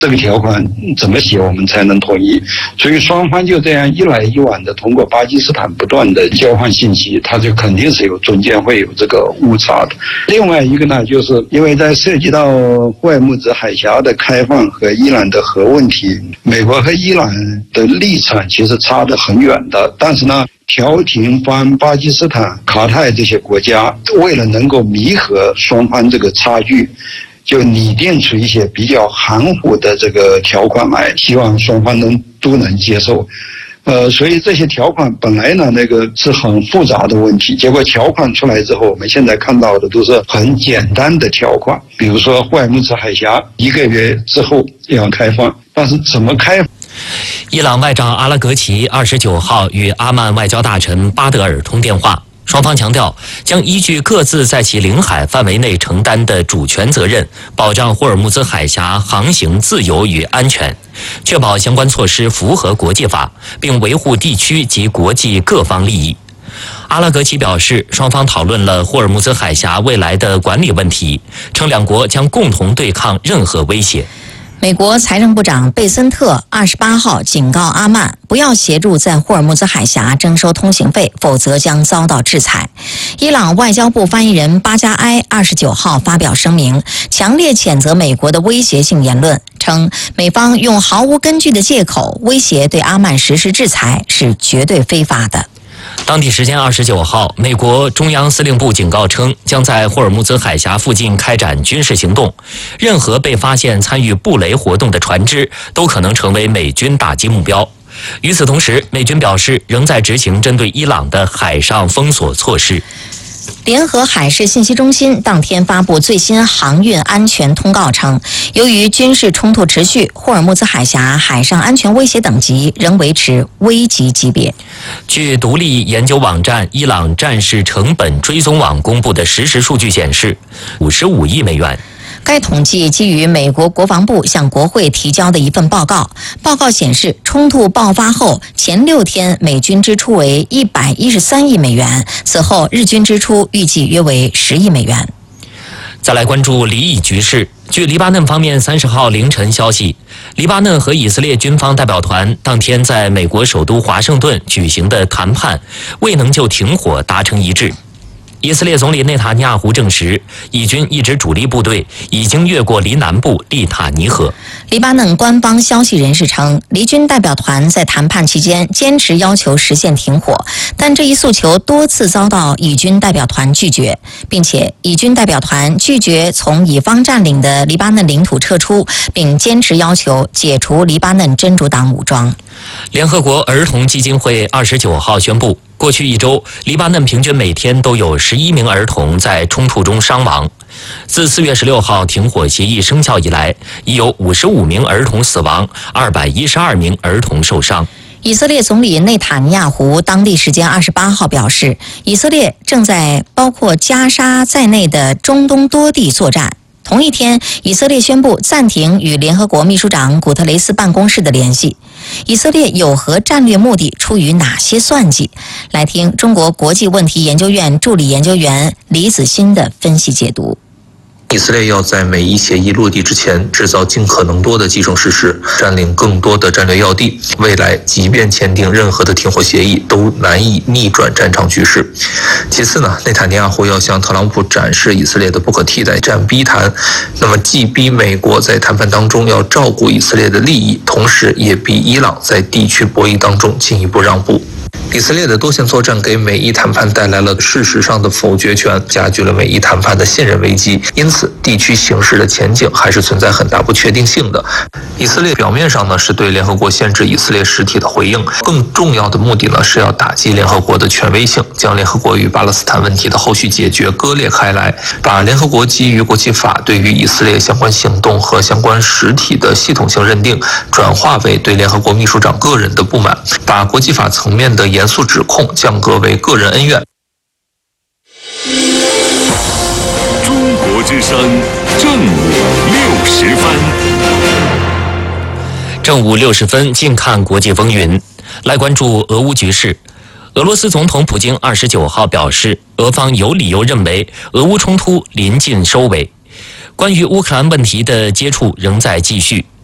这个条款怎么写我们才能同意？所以双方就这样一来一往的通过巴基斯坦不断的交换信息，它就肯定是有中间会有这个误差的。另外一个呢，就是因为在涉及到霍尔木兹海峡的开放和伊朗的核问题，美国和伊朗的立场其实差得很远的，但是呢，调停方巴基斯坦、卡泰这些国家为了能够弥合双方这个差距，就拟定出一些比较含糊的这个条款来，希望双方都能接受。所以这些条款本来呢，那个是很复杂的问题，结果条款出来之后，我们现在看到的都是很简单的条款，比如说霍尔木兹海峡1个月之后要开放，但是怎么开放？ 伊朗外长阿拉格齐29号与阿曼外交大臣巴德尔通电话。双方强调，将依据各自在其领海范围内承担的主权责任，保障霍尔木兹海峡航行自由与安全，确保相关措施符合国际法，并维护地区及国际各方利益。阿拉格齐表示，双方讨论了霍尔木兹海峡未来的管理问题，称两国将共同对抗任何威胁。 美国财政部长贝森特28号警告阿曼，不要协助在霍尔木兹海峡征收通行费，否则将遭到制裁。伊朗外交部发言人巴加埃29号发表声明，强烈谴责美国的威胁性言论，称美方用毫无根据的借口威胁对阿曼实施制裁是绝对非法的。 当地时间29号，美国中央司令部警告称，将在霍尔木兹海峡附近开展军事行动，任何被发现参与布雷活动的船只都可能成为美军打击目标。与此同时，美军表示仍在执行针对伊朗的海上封锁措施。 联合海事信息中心当天发布最新航运安全通告称，由于军事冲突持续，霍尔木兹海峡海上安全威胁等级仍维持危急级别。 据独立研究网站伊朗战事成本追踪网公布的实时数据显示，55亿美元。 该统计基于美国国防部向国会提交的一份报告。报告显示，冲突爆发后前6天美军支出为113亿美元，此后日军支出预计约为10亿美元。 再来关注黎以局势。据黎巴嫩方面30号凌晨消息，黎巴嫩和以色列军方代表团当天在美国首都华盛顿举行的谈判未能就停火达成一致。以色列总理内塔尼亚胡证实，以军一支主力部队已经越过黎南部利塔尼河。 黎巴嫩官方消息人士称，黎军代表团在谈判期间坚持要求实现停火，但这一诉求多次遭到以军代表团拒绝，并且以军代表团拒绝从以方占领的黎巴嫩领土撤出，并坚持要求解除黎巴嫩真主党武装。 联合国儿童基金会29号宣布，过去1周，黎巴嫩平均每天都有11名儿童在冲突中伤亡。自4月16号停火协议生效以来，已有55名儿童死亡，212名儿童受伤。 以色列总理内塔尼亚胡当地时间28号表示，以色列正在包括加沙在内的中东多地作战。同一天，以色列宣布暂停与联合国秘书长古特雷斯办公室的联系。以色列有何战略目的出于哪些算计？来听中国国际问题研究院助理研究员李子欣的分析解读。 以色列要在美伊协议落地之前制造尽可能多的既成事实，占领更多的战略要地，未来即便签订任何的停火协议都难以逆转战场局势。其次呢，内塔尼亚胡要向特朗普展示以色列的不可替代战逼谈，那么既逼美国在谈判当中要照顾以色列的利益，同时也逼伊朗在地区博弈当中进一步让步。以色列的多线作战给美伊谈判带来了事实上的否决权，加剧了美伊谈判的信任危机，因此地区形势的前景还是存在很大不确定性的。以色列表面上呢是对联合国限制以色列实体的回应，更重要的目的呢是要打击联合国的权威性，将联合国与巴勒斯坦问题的后续解决割裂开来，把联合国基于国际法对于以色列相关行动和相关实体的系统性认定转化为对联合国秘书长个人的不满，把国际法层面的严肃指控降格为个人恩怨。 中国之声正午60分。 正午60分，近看国际风云，来关注俄乌局势。俄罗斯总统普京29号表示，俄方有理由认为俄乌冲突临近收尾，关于乌克兰问题的接触仍在继续。